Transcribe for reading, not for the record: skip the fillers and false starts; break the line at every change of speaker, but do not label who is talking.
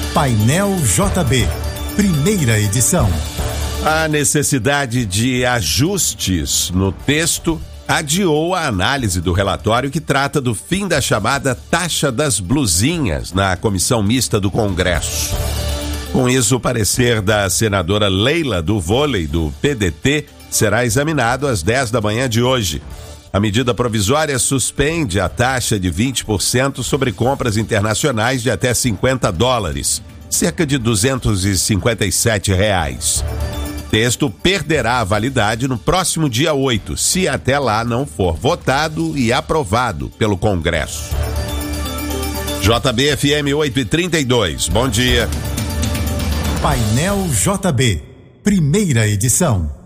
Painel JB, primeira edição.
A necessidade de ajustes no texto adiou a análise do relatório que trata do fim da chamada taxa das blusinhas na comissão mista do Congresso. Com isso, o parecer da senadora Leila do Vôlei, do PDT, será examinado às 10 da manhã de hoje. A medida provisória suspende a taxa de 20% sobre compras internacionais de até $50, cerca de R$257. O texto perderá a validade no próximo dia 8, se até lá não for votado e aprovado pelo Congresso. JB FM 8h32, bom dia.
Painel JB, primeira edição.